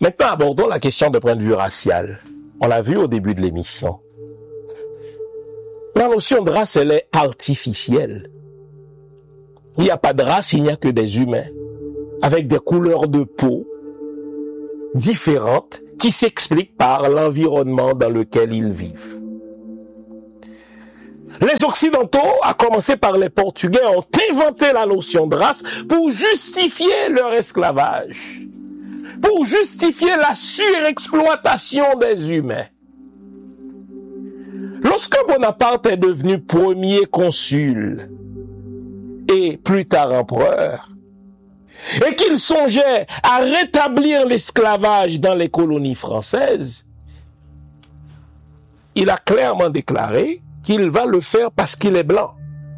Maintenant, abordons la question de point de vue racial. On l'a vu au début de l'émission. La notion de race, elle est artificielle. Il n'y a pas de race, il n'y a que des humains, avec des couleurs de peau différentes qui s'expliquent par l'environnement dans lequel ils vivent. Les Occidentaux, à commencer par les Portugais, ont inventé la notion de race pour justifier leur esclavage, pour justifier la surexploitation des humains. Lorsque Bonaparte est devenu premier consul et plus tard empereur, et qu'il songeait à rétablir l'esclavage dans les colonies françaises, il a clairement déclaré qu'il va le faire parce qu'il est blanc.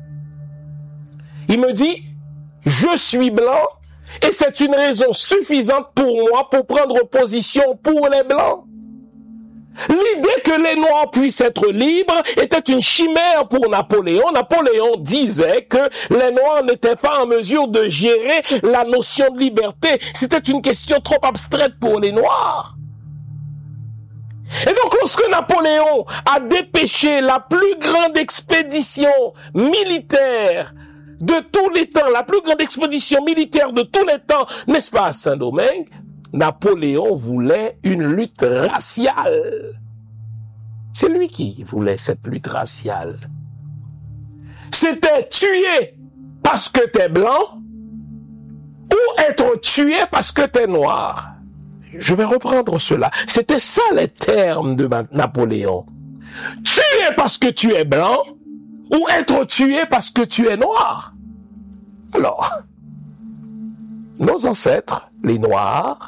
Il me dit, je suis blanc et c'est une raison suffisante pour moi pour prendre position pour les blancs. L'idée que les Noirs puissent être libres était une chimère pour Napoléon. Napoléon disait que les Noirs n'étaient pas en mesure de gérer la notion de liberté. C'était une question trop abstraite pour les Noirs. Et donc, lorsque Napoléon a dépêché la plus grande expédition militaire de tous les temps, la plus grande expédition militaire de tous les temps, n'est-ce pas, à Saint-Domingue, Napoléon voulait une lutte raciale. C'est lui qui voulait cette lutte raciale. C'était tuer parce que t'es blanc ou être tué parce que t'es noir. Je vais reprendre cela. C'était ça les termes de Napoléon. Tuer parce que tu es blanc ou être tué parce que tu es noir. Alors, nos ancêtres, les Noirs,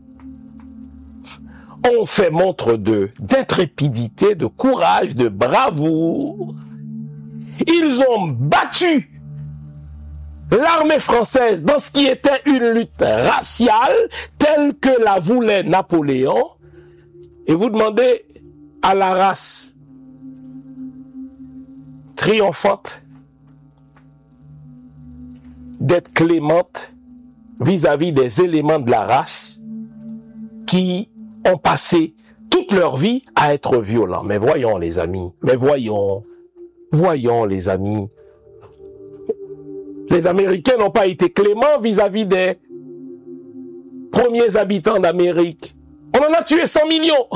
ont fait montre d'intrépidité, de courage, de bravoure. Ils ont battu l'armée française dans ce qui était une lutte raciale telle que la voulait Napoléon. Et vous demandez à la race triomphante d'être clémente vis-à-vis des éléments de la race qui ont passé toute leur vie à être violents. Mais voyons les amis, voyons les amis. Les Américains n'ont pas été cléments vis-à-vis des premiers habitants d'Amérique. On en a tué 100 millions.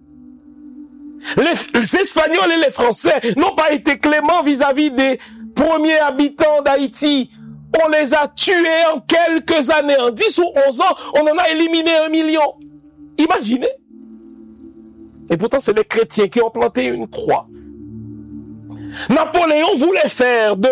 Les Espagnols et les Français n'ont pas été cléments vis-à-vis des premiers habitants d'Haïti. On les a tués en quelques années. En 10 ou 11 ans, on en a éliminé 1 million. Imaginez. Et pourtant, c'est les chrétiens qui ont planté une croix. Napoléon voulait faire de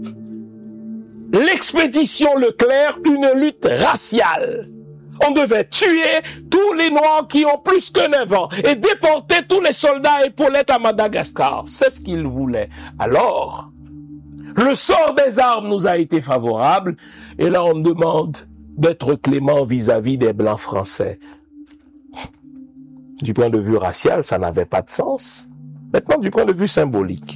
l'expédition Leclerc une lutte raciale. On devait tuer tous les Noirs qui ont plus que 9 ans et déporter tous les soldats épaulettes à Madagascar. C'est ce qu'il voulait. Alors, le sort des armes nous a été favorable et là on demande d'être clément vis-à-vis des Blancs français. Du point de vue racial, ça n'avait pas de sens. Maintenant, du point de vue symbolique.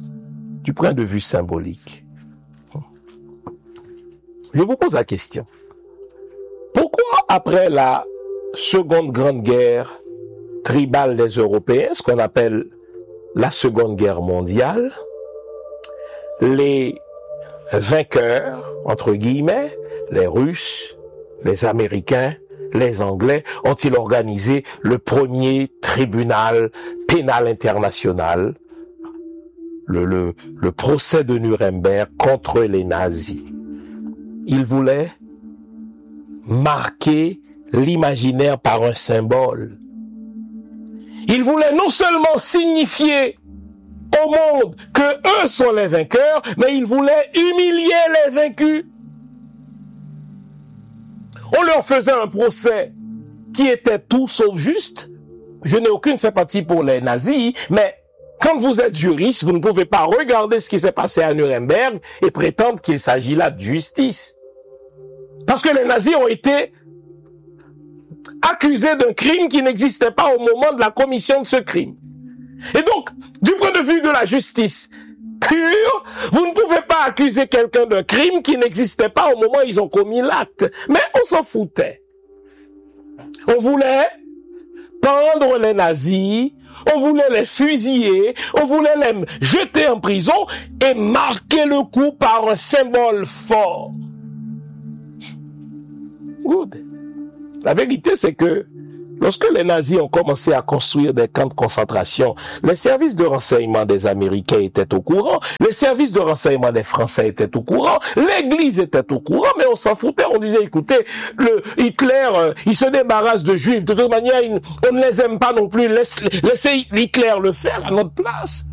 Je vous pose la question. Pourquoi, après la Seconde Grande Guerre tribale des Européens, ce qu'on appelle la Seconde Guerre mondiale, les vainqueurs, entre guillemets, les Russes, les Américains, les Anglais, ont-ils organisé le premier tribunal pénal international, le procès de Nuremberg contre les nazis? Ils voulaient marquer l'imaginaire par un symbole. Ils voulaient non seulement signifier au monde que eux sont les vainqueurs, mais ils voulaient humilier les vaincus. On leur faisait un procès qui était tout sauf juste. Je n'ai aucune sympathie pour les nazis, mais quand vous êtes juriste, vous ne pouvez pas regarder ce qui s'est passé à Nuremberg et prétendre qu'il s'agit là de justice. Parce que les nazis ont été accusés d'un crime qui n'existait pas au moment de la commission de ce crime. Et donc, du point de vue de la justice pure, vous ne pouvez pas accuser quelqu'un d'un crime qui n'existait pas au moment où ils ont commis l'acte. Mais on s'en foutait. On voulait pendre les nazis, on voulait les fusiller, on voulait les jeter en prison et marquer le coup par un symbole fort. Good. La vérité, c'est que lorsque les nazis ont commencé à construire des camps de concentration, les services de renseignement des Américains étaient au courant, les services de renseignement des Français étaient au courant, l'Église était au courant, mais on s'en foutait. On disait, écoutez, Hitler, il se débarrasse de Juifs. De toute manière, on ne les aime pas non plus. Laissez Hitler le faire à notre place.